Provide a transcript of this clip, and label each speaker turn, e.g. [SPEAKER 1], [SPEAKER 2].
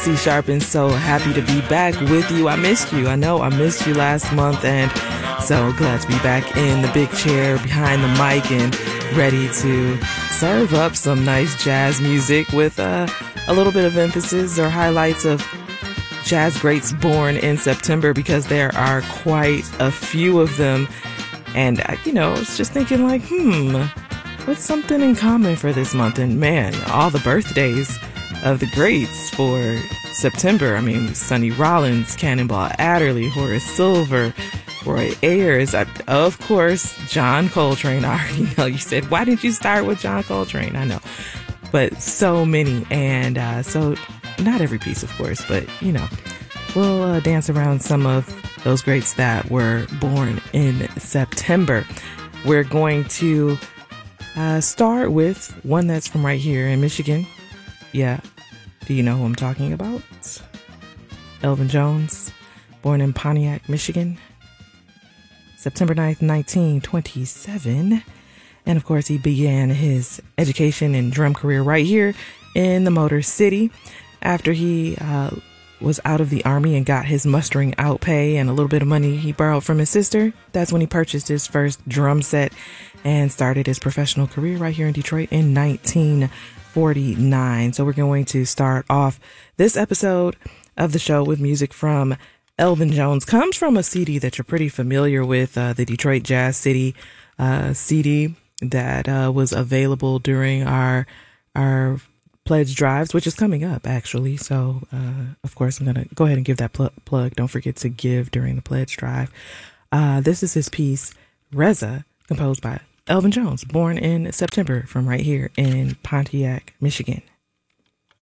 [SPEAKER 1] C Sharp, and so happy to be back with you. I missed you. I know I missed you last month, and so glad to be back in the big chair behind the mic and ready to serve up some nice jazz music with a little bit of emphasis or highlights of jazz greats born in September, because there are quite a few of them. And, I was just thinking like, what's something in common for this month? And man, all the birthdays of the greats for September. I mean, Sonny Rollins, Cannonball Adderley, Horace Silver, Roy Ayers, of course, John Coltrane. I already know you said, why didn't you start with John Coltrane? I know, but so many. And so not every piece, of course, but, we'll dance around some of those greats that were born in September. We're going to start with one that's from right here in Michigan. Yeah. Do you know who I'm talking about? Elvin Jones, born in Pontiac, Michigan, September 9th, 1927. And of course, he began his education and drum career right here in the Motor City. After he was out of the Army and got his mustering out pay and a little bit of money he borrowed from his sister, that's when he purchased his first drum set and started his professional career right here in Detroit in 1949. So we're going to start off this episode of the show with music from Elvin Jones. Comes from a CD that you're pretty familiar with, the Detroit Jazz City CD that was available during our pledge drives, which is coming up actually. So of course I'm going to go ahead and give that plug. Don't forget to give during the pledge drive. This is his piece, Reza, composed by Elvin Jones, born in September, from right here in Pontiac, Michigan.